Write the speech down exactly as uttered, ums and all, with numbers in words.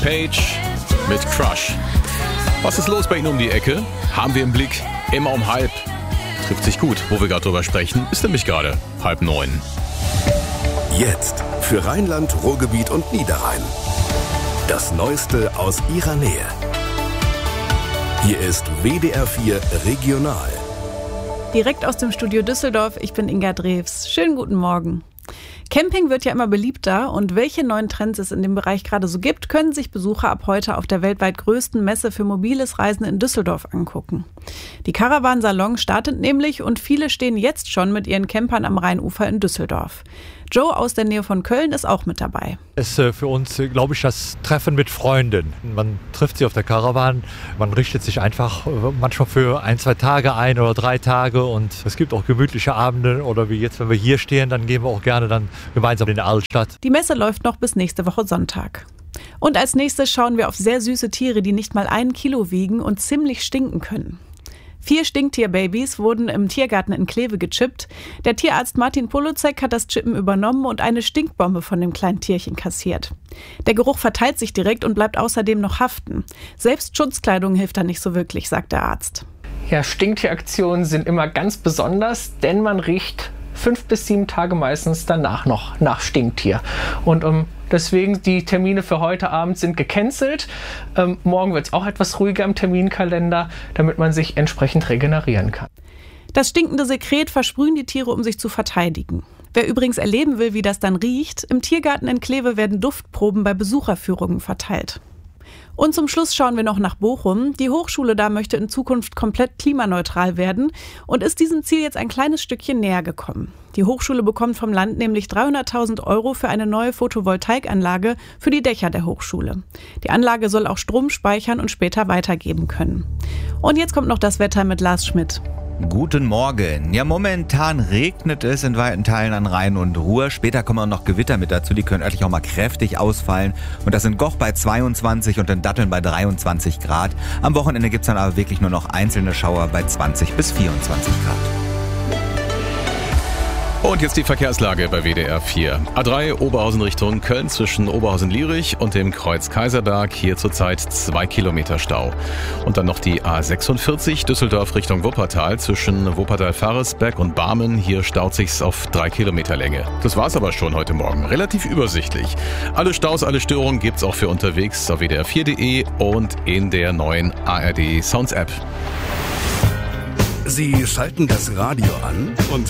Page mit Crush. Was ist los bei Ihnen um die Ecke? Haben wir im Blick, immer um halb. Trifft sich gut, wo wir gerade drüber sprechen, ist nämlich gerade halb neun. Jetzt für Rheinland, Ruhrgebiet und Niederrhein. Das Neueste aus Ihrer Nähe. Hier ist W D R vier Regional. Direkt aus dem Studio Düsseldorf, ich bin Inga Drews. Schönen guten Morgen. Camping wird ja immer beliebter und welche neuen Trends es in dem Bereich gerade so gibt, können sich Besucher ab heute auf der weltweit größten Messe für mobiles Reisen in Düsseldorf angucken. Die Caravan Salon startet nämlich und viele stehen jetzt schon mit ihren Campern am Rheinufer in Düsseldorf. Joe aus der Nähe von Köln ist auch mit dabei. Es ist äh, für uns, äh, glaube ich, das Treffen mit Freunden. Man trifft sie auf der Caravan, man richtet sich einfach äh, manchmal für ein, zwei Tage ein oder drei Tage und es gibt auch gemütliche Abende oder wie jetzt, wenn wir hier stehen, dann gehen wir auch gerne dann gemeinsam in die Altstadt. Die Messe läuft noch bis nächste Woche Sonntag. Und als nächstes schauen wir auf sehr süße Tiere, die nicht mal ein Kilo wiegen und ziemlich stinken können. Vier Stinktierbabys wurden im Tiergarten in Kleve gechippt. Der Tierarzt Martin Polozek hat das Chippen übernommen und eine Stinkbombe von dem kleinen Tierchen kassiert. Der Geruch verteilt sich direkt und bleibt außerdem noch haften. Selbst Schutzkleidung hilft da nicht so wirklich, sagt der Arzt. Ja, Stinktieraktionen sind immer ganz besonders, denn man riecht fünf bis sieben Tage meistens danach noch nach Stinktier. Und um, deswegen die Termine für heute Abend sind gecancelt. Ähm, morgen wird es auch etwas ruhiger im Terminkalender, damit man sich entsprechend regenerieren kann. Das stinkende Sekret versprühen die Tiere, um sich zu verteidigen. Wer übrigens erleben will, wie das dann riecht, im Tiergarten in Kleve werden Duftproben bei Besucherführungen verteilt. Und zum Schluss schauen wir noch nach Bochum. Die Hochschule da möchte in Zukunft komplett klimaneutral werden und ist diesem Ziel jetzt ein kleines Stückchen näher gekommen. Die Hochschule bekommt vom Land nämlich dreihunderttausend Euro für eine neue Photovoltaikanlage für die Dächer der Hochschule. Die Anlage soll auch Strom speichern und später weitergeben können. Und jetzt kommt noch das Wetter mit Lars Schmidt. Guten Morgen. Ja, momentan regnet es in weiten Teilen an Rhein und Ruhr. Später kommen auch noch Gewitter mit dazu, die können örtlich auch mal kräftig ausfallen. Und das in Goch bei zweiundzwanzig und in Datteln bei dreiundzwanzig Grad. Am Wochenende gibt es dann aber wirklich nur noch einzelne Schauer bei zwanzig bis vierundzwanzig Grad. Und jetzt die Verkehrslage bei W D R vier. A drei Oberhausen Richtung Köln zwischen Oberhausen-Lierich und dem Kreuz Kaiserberg. Hier zurzeit zwei Kilometer Stau. Und dann noch die A sechsundvierzig Düsseldorf Richtung Wuppertal zwischen Wuppertal-Faresberg und Barmen. Hier staut sich's auf drei Kilometer Länge. Das war's aber schon heute Morgen. Relativ übersichtlich. Alle Staus, alle Störungen gibt's auch für unterwegs auf W D R vier punkt de und in der neuen A R D Sounds App. Sie schalten das Radio an und